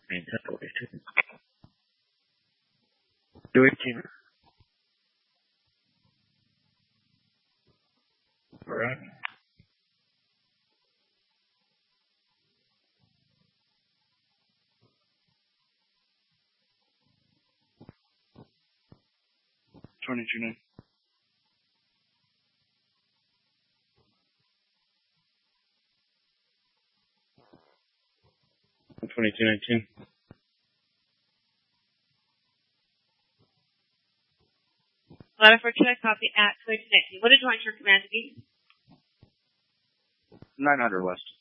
218. All right. $22.9. $22.19. Letter for check copy at 2219. What did you want your command to be? 900 west.